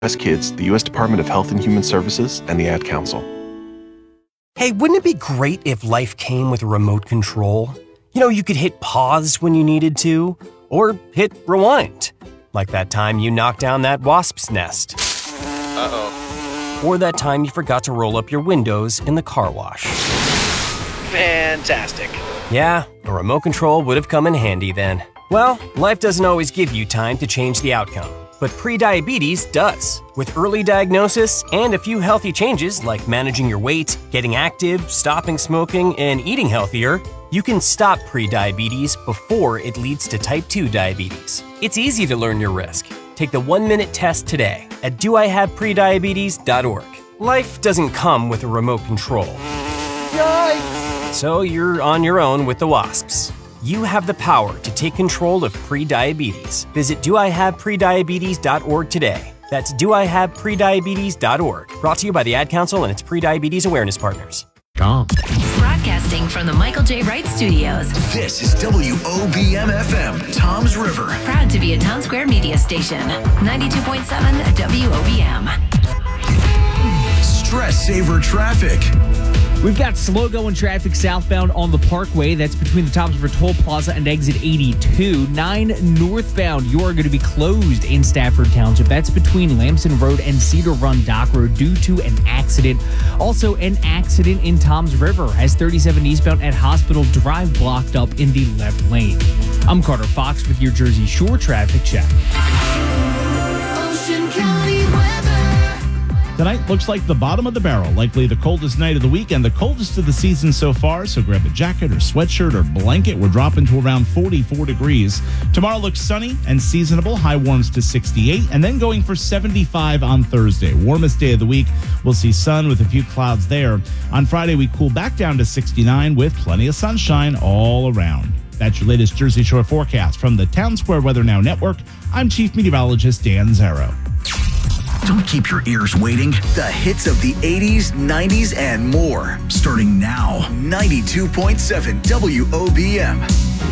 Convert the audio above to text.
U.S. Kids, the U.S. Department of Health and Human Services, and the Ad Council. Hey, wouldn't it be great if life came with a remote control? You know, you could hit pause when you needed to, or hit rewind. Like that time you knocked down that wasp's nest. Uh-oh. Or that time you forgot to roll up your windows in the car wash. Fantastic. Yeah, a remote control would have come in handy then. Well, life doesn't always give you time to change the outcome, but prediabetes does. With early diagnosis and a few healthy changes like managing your weight, getting active, stopping smoking, and eating healthier, you can stop prediabetes before it leads to type 2 diabetes. It's easy to learn your risk. Take the 1-minute test today at doihaveprediabetes.org. Life doesn't come with a remote control. Yikes! So you're on your own with the wasps. You have the power to take control of prediabetes. Visit doihaveprediabetes.org today. That's doihaveprediabetes.org. Brought to you by the Ad Council and its prediabetes awareness partners. Broadcasting from the Michael J. Wright Studios. This is WOBM-FM, Toms River. Proud to be a Town Square media station. 92.7 WOBM. Stress Saver Traffic. We've got slow-going traffic southbound on the Parkway. That's between the Toms River Toll Plaza and exit 82. 9 northbound, you are going to be closed in Stafford Township. That's between Lamson Road and Cedar Run Dock Road due to an accident. Also, an accident in Toms River has 37 eastbound at Hospital Drive blocked up in the left lane. I'm Carter Fox with your Jersey Shore traffic check. Ocean County weather. Tonight looks like the bottom of the barrel, likely the coldest night of the week and the coldest of the season so far, so grab a jacket or sweatshirt or blanket. We're dropping to around 44 degrees. Tomorrow looks sunny and seasonable, high warms to 68, and then going for 75 on Thursday. Warmest day of the week, we'll see sun with a few clouds there. On Friday, we cool back down to 69 with plenty of sunshine all around. That's your latest Jersey Shore forecast from the Town Square Weather Now Network. I'm Chief Meteorologist Dan Zarrow. Don't keep your ears waiting. The hits of the 80s, 90s, and more. Starting now. 92.7 WOBM.